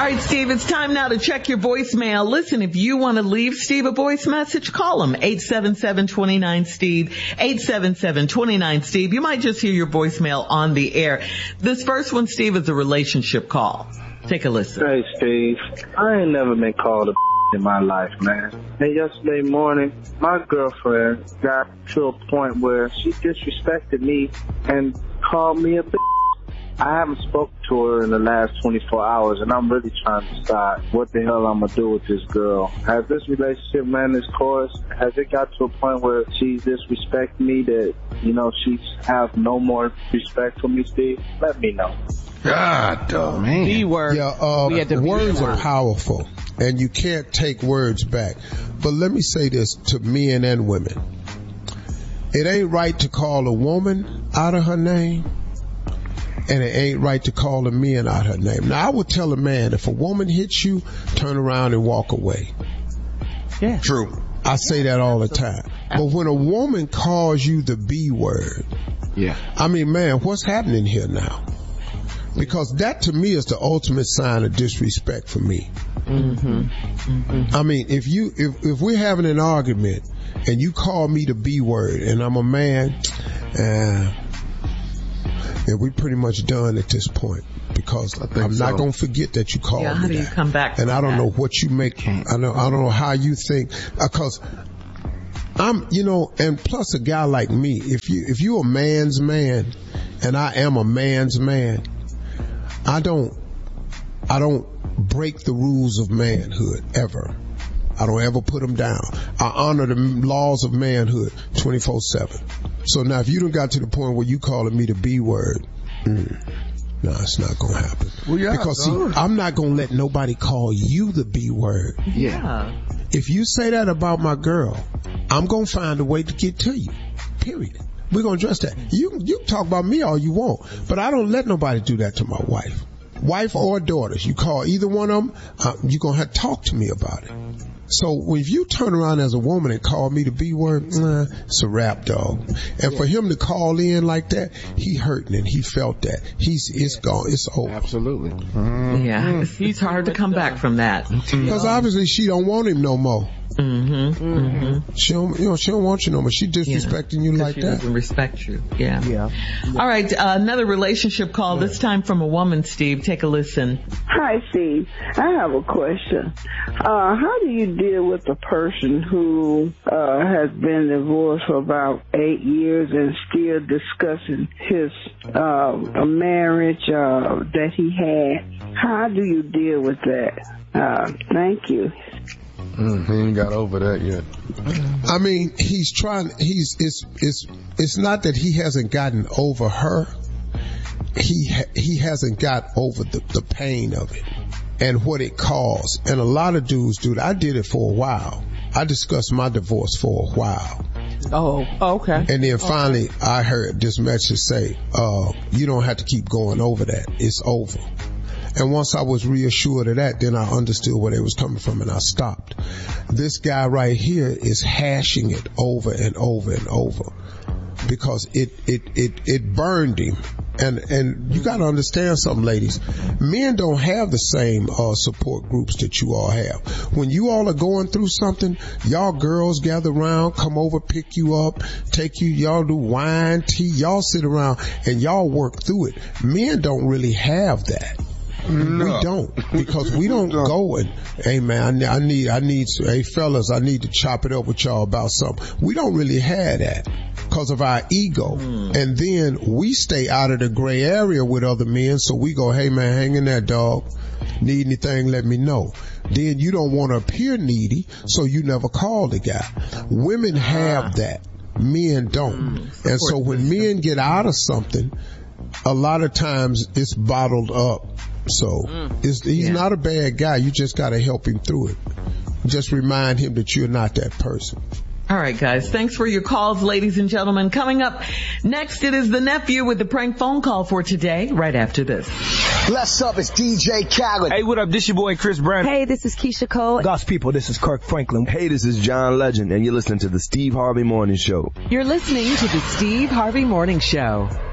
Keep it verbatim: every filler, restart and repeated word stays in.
All right, Steve, it's time now to check your voicemail. Listen, if you want to leave Steve a voice message, call him, eight seven seven, two nine, Steve, eight seven seven, two nine, Steve. You might just hear your voicemail on the air. This first one, Steve, is a relationship call. Take a listen. Hey, Steve. I ain't never been called a in my life, man. And yesterday morning, my girlfriend got to a point where she disrespected me and called me a bitch. I haven't spoken to her in the last twenty-four hours, and I'm really trying to decide what the hell I'm going to do with this girl. Has this relationship ran its course? Has it got to a point where she's disrespecting me that, you know, she has no more respect for me, Steve? Let me know. God, oh, man. B word. Yeah, uh, words are powerful, and you can't take words back. But let me say this to men and women. It ain't right to call a woman out of her name, and it ain't right to call a man out her name. Now, I would tell a man, if a woman hits you, turn around and walk away. Yeah. True. I say that all the time. But when a woman calls you the B word, yeah. I mean, man, what's happening here now? Because that to me is the ultimate sign of disrespect for me. Mm-hmm. Mm-hmm. I mean, if you if if we're having an argument and you call me the B word and I'm a man, uh, and we pretty much done at this point, because I'm so. not gonna forget that you called yeah, me how do that. you come back and I don't that? know what you make. I know I don't know how you think, because I'm, you know, and plus a guy like me, if you if you're a man's man, and I am a man's man, I don't I don't break the rules of manhood ever. I don't ever put them down. I honor the laws of manhood twenty-four seven. So now if you done got to the point where you calling me the B word, mm, no, it's not going to happen. Well, yeah, because see, I'm not going to let nobody call you the B word. Yeah. If you say that about my girl, I'm going to find a way to get to you. Period. We're going to address that. You, you can talk about me all you want, but I don't let nobody do that to my wife. Wife or daughters. You call either one of them, uh, you're going to have to talk to me about it. So if you turn around as a woman and call me the B word, nah, it's a rap, dog. And for him to call in like that, he hurting and he felt that. He's, it's gone. It's over. Absolutely. Mm-hmm. Yeah. He's hard to come back from that. Because obviously she don't want him no more. Mm-hmm. Mm-hmm. She don't, you know, she don't want you no more. She disrespecting yeah. you like she that. Doesn't respect you. Yeah. Yeah. All right. Uh, another relationship call. This time from a woman. Steve, take a listen. Hi, Steve. I have a question. Uh, how do you deal with a person who uh, has been divorced for about eight years and still discussing his uh, a marriage uh, that he had? How do you deal with that? Uh, thank you. Mm, he ain't got over that yet. I mean, he's trying, he's, it's, it's, it's not that he hasn't gotten over her. He, he hasn't got over the, the pain of it and what it caused. And a lot of dudes do that. I did it for a while. I discussed my divorce for a while. Oh, okay. And then finally okay. I heard this message say, uh, you don't have to keep going over that. It's over. And once I was reassured of that, then I understood where they was coming from and I stopped. This guy right here is hashing it over and over and over because it, it, it, it burned him. And, and you gotta understand something, ladies. Men don't have the same, uh, support groups that you all have. When you all are going through something, y'all girls gather around, come over, pick you up, take you, y'all do wine, tea, y'all sit around and y'all work through it. Men don't really have that. No. We don't, because we don't go and, hey man, I need, I need, hey fellas, I need to chop it up with y'all about something. We don't really have that because of our ego. Mm. And then we stay out of the gray area with other men. So we go, hey man, hang in there, dog. Need anything, let me know. Then you don't want to appear needy, so you never call the guy. Women have that. Men don't. Mm. And so when men get out of something, a lot of times it's bottled up. So mm. it's, he's yeah. not a bad guy. You just got to help him through it. Just remind him that you're not that person. All right, guys. Thanks for your calls, ladies and gentlemen. Coming up next, it is the nephew with the prank phone call for today, right after this. Bless up, it's D J Khaled. Hey, what up? This your boy Chris Brown. Hey, this is Keisha Cole. God's people, this is Kirk Franklin. Hey, this is John Legend, and you're listening to the Steve Harvey Morning Show. You're listening to the Steve Harvey Morning Show.